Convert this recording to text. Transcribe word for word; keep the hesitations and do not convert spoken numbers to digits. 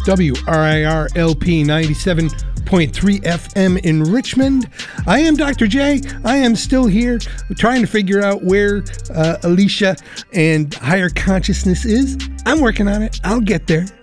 W R I R L P ninety-seven point three F M in Richmond. I am Doctor J. I am still here trying to figure out where uh, Alicia and higher consciousness is. I'm working on it. I'll get there.